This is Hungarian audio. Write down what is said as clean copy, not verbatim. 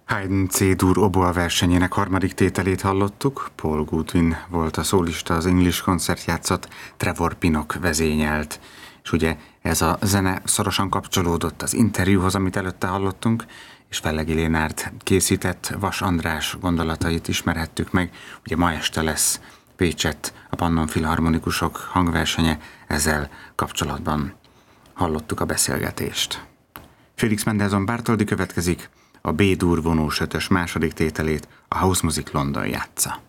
Haydn C-dur oboa versenyének harmadik tételét hallottuk. Paul Goodwin volt a szólista, az English koncertjátszat Trevor Pinnock vezényelt. És ugye ez a zene szorosan kapcsolódott az interjúhoz, amit előtte hallottunk, és Fellegi Lénárt készített Vas András gondolatait ismerhettük meg. Ugye ma este lesz Pécsett a Pannon Filharmonikusok hangversenye, ezzel kapcsolatban hallottuk a beszélgetést. Félix Mendelssohn Bartholdy következik, a B-dur vonós ötös második tételét a House Music London játsza.